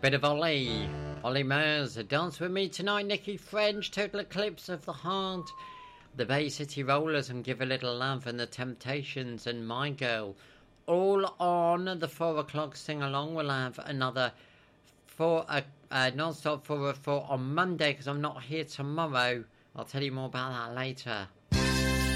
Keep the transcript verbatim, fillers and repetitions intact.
Bit of Ollie. Ollie Murs. Dance with me tonight, Nicky French. Total Eclipse of the Heart. The Bay City Rollers and Give a Little Love and The Temptations and My Girl. All on the four o'clock sing along. We'll have another four uh, uh, non-stop four oh four on Monday because I'm not here tomorrow. I'll tell you more about that later.